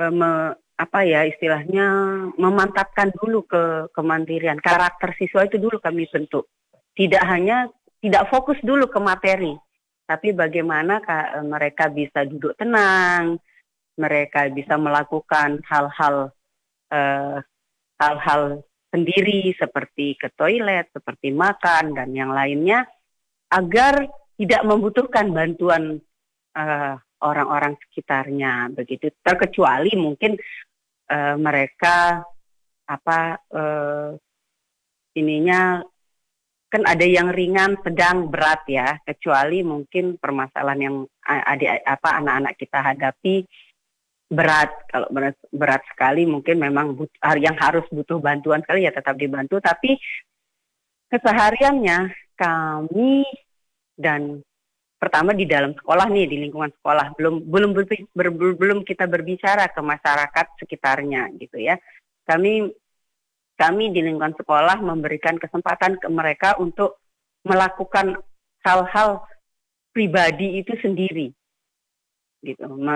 apa ya istilahnya, memantapkan dulu kemandirian karakter siswa itu dulu kami bentuk. Tidak fokus dulu ke materi, tapi bagaimana mereka bisa duduk tenang, mereka bisa melakukan hal-hal sendiri seperti ke toilet, seperti makan dan yang lainnya, agar tidak membutuhkan bantuan orang-orang sekitarnya begitu. Terkecuali mungkin mereka ininya kan ada yang ringan, sedang, berat ya. Kecuali mungkin permasalahan yang anak-anak kita hadapi berat. Kalau berat sekali mungkin memang yang harus butuh bantuan sekali ya tetap dibantu. Tapi kesehariannya kami dan pertama di dalam sekolah nih, di lingkungan sekolah, belum kita berbicara ke masyarakat sekitarnya gitu ya. Kami di lingkungan sekolah memberikan kesempatan ke mereka untuk melakukan hal-hal pribadi itu sendiri gitu.